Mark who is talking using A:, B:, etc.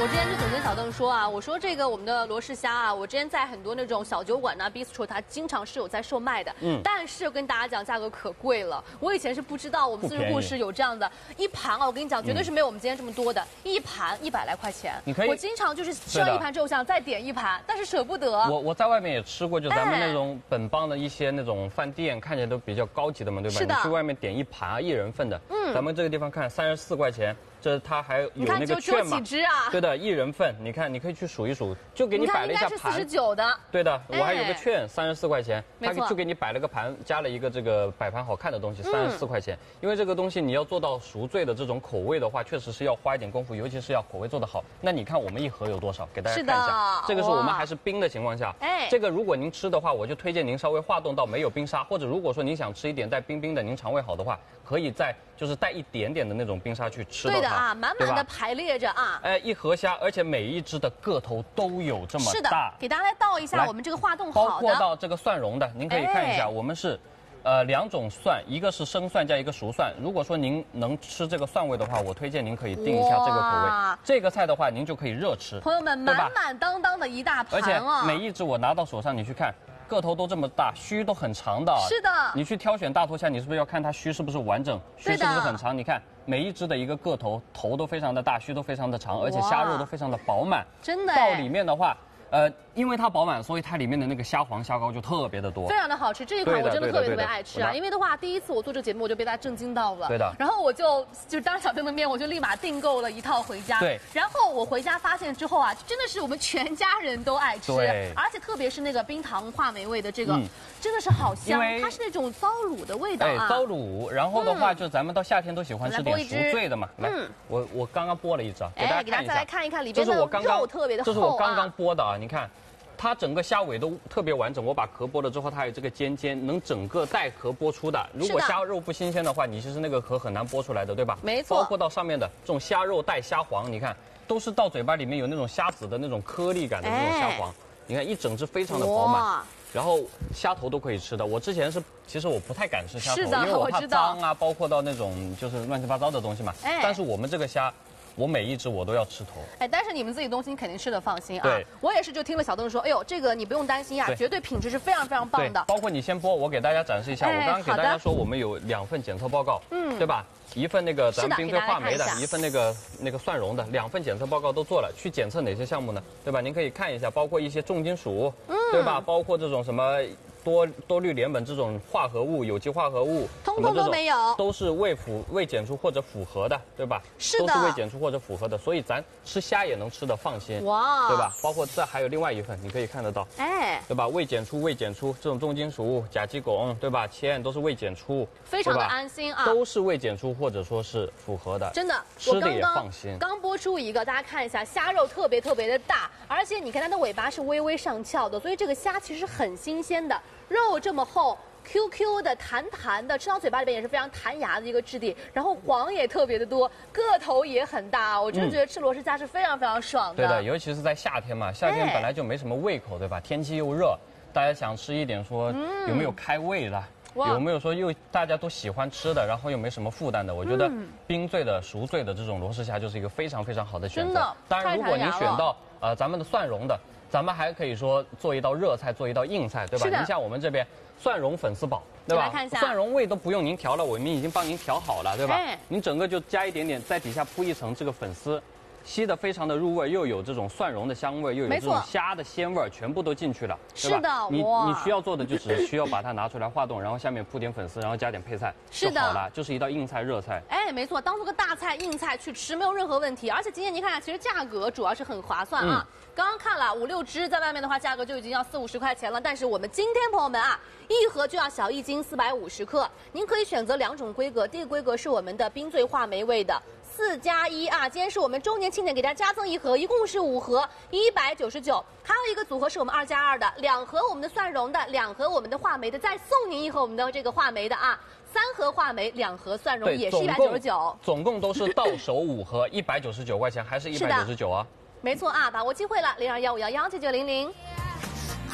A: 我之前就总跟小邓说啊，我说这个我们的罗氏虾啊，我之前在很多那种小酒馆呐、bistro， 它经常是有在售卖的。但是我跟大家讲，价格可贵了。我以前是不知道我们自助护士有这样的一盘啊，我跟你讲，绝对是没有我们今天这么多的，一盘100来块钱。
B: 你可以，
A: 我经常就是吃了一盘之后想再点一盘，但是舍不得。
B: 我在外面也吃过，就咱们那种本帮的一些那种饭店，看起来都比较高级的嘛，对吧？
A: 是的。
B: 你去外面点一盘啊，1人份的，咱们这个地方看34块钱。这它还有那个券嘛？对的，1人份，你看，你可以去数一数，就给你摆了一下盘。
A: 应该是49的。
B: 对的，我还有个券，34块钱，
A: 他
B: 就给你摆了个盘，加了一个这个摆盘好看的东西，34块钱。因为这个东西你要做到赎罪的这种口味的话，确实是要花一点功夫，尤其是要口味做得好。那你看我们一盒有多少？给大家看一下，这个是我们还是冰的情况下。这个如果您吃的话，我就推荐您稍微化冻到没有冰沙，或者如果说您想吃一点带冰冰的，您肠胃好的话，可以就是带一点点的那种冰沙去吃到它。
A: 对的啊，满满的排列着啊。
B: 一盒虾，而且每一只的个头都有这么大。
A: 是的，给大家来倒一下我们这个化冻好的。
B: 包括到这个蒜蓉的，您可以看一下，我们是，2种蒜，一个是生蒜加一个熟蒜。如果说您能吃这个蒜味的话，我推荐您可以定一下这个口味。这个菜的话，您就可以热吃。
A: 朋友们，满满当当的一大盘啊！
B: 而且每一只我拿到手上，你去看。个头都这么大，须都很长的。
A: 是的。
B: 你去挑选大头虾，你是不是要看它须是不是完整，须是不是很长？你看每一只的一个个头，头都非常的大，须都非常的长，而且虾肉都非常的饱满。
A: 真的。
B: 到里面的话，因为它饱满，所以它里面的那个虾黄、虾膏就特别的多，
A: 非常的好吃。这一款我真的特别爱吃啊！因为的话，第一次我做这个节目，我就被它震惊到了。
B: 对的。
A: 然后我就当着小邓的面，我就立马订购了一套回家。
B: 对。
A: 然后我回家发现之后啊，真的是我们全家人都爱吃。
B: 对。
A: 而且特别是那个冰糖话梅味的这个，真的是好香。它是那种糟卤的味道啊。
B: 糟卤。然后的话，就咱们到夏天都喜欢吃点赎罪的嘛。来，我刚刚剥了一只，给大家
A: 再来看一看里边的肉特别的厚啊。
B: 这是我刚刚剥的啊，你看。它整个虾尾都特别完整，我把壳剥了之后，它还有这个尖尖，能整个带壳剥出的。如果虾肉不新鲜的话，你其实那个壳很难剥出来的，对吧？
A: 没错。
B: 包括到上面的这种虾肉带虾黄，你看都是到嘴巴里面有那种虾子的那种颗粒感的那种虾黄，你看一整只非常的饱满。然后虾头都可以吃的，我之前其实我不太敢吃虾头，因为我怕脏啊，包括到那种就是乱七八糟的东西嘛。但是我们这个虾。我每一只我都要吃头，
A: 但是你们自己东西你肯定吃得放心啊。
B: 对，
A: 我也是就听了小邓说，哎呦，这个你不用担心啊，绝对品质是非常非常棒的。
B: 包括你先剥，我给大家展示一下，我刚刚给大家说我们有2份检测报告，对吧？一份那个咱们冰萃话梅的，一份那个蒜蓉的，2份检测报告都做了，去检测哪些项目呢？对吧？您可以看一下，包括一些重金属，对吧？包括这种什么。多氯联苯这种化合物、有机化合物，
A: 通通都没有，
B: 都是未检出或者符合的，对吧？
A: 是的，
B: 都是未检出或者符合的，所以咱吃虾也能吃得放心，哇，对吧？包括这还有另外一份，你可以看得到，对吧？未检出这种重金属、甲基汞，对吧？铅都是未检出，
A: 非常的安心啊，
B: 都是未检出或者说是符合的，
A: 真的，
B: 吃的也放心。
A: 刚剥出一个，大家看一下，虾肉特别的大，而且你看它的尾巴是微微上翘的，所以这个虾其实很新鲜的。肉这么厚 ，QQ 的、弹的，吃到嘴巴里边也是非常弹牙的一个质地。然后黄也特别的多，个头也很大，我真的觉得吃罗氏虾是非常非常爽的。
B: 对的，尤其是在夏天嘛，夏天本来就没什么胃口，对吧？天气又热，大家想吃一点说有没有开胃的？有没有说又大家都喜欢吃的，然后又没什么负担的？我觉得冰醉的、熟醉的这种罗氏虾就是一个非常非常好的选择。当然，如果您选到咱们的蒜蓉的。咱们还可以说做一道热菜，做一道硬菜，对吧？您像我们这边蒜蓉粉丝煲，对吧？蒜蓉味都不用您调了，我们已经帮您调好了，对吧？您整个就加一点点，在底下铺一层这个粉丝，吸得非常的入味，又有这种蒜蓉的香味，又有这种虾的鲜味，全部都进去了，对吧？是的，你需要做的就只需要把它拿出来化冻，然后下面铺点粉丝，然后加点配菜，就好了，就是一道硬菜热菜。没
A: 错，当做个大菜硬菜去吃没有任何问题，而且今天您看，其实价格主要是很划算啊。刚刚看了5、6只，在外面的话价格就已经要40、50块钱了，但是我们今天朋友们啊，一盒就要小1斤450克，您可以选择2种规格，第一个规格是我们的冰醉话梅味的4+1啊，今天是我们周年庆典，给大家加赠1盒，一共是5盒，199。还有一个组合是我们2+2的，2盒我们的蒜蓉的，2盒我们的话梅的，再送您1盒我们的这个话梅的啊。3盒话梅，2盒蒜蓉也是199，
B: 总共都是到手5盒，199块钱，还是199啊？
A: 没错啊，把握机会了，0215119900。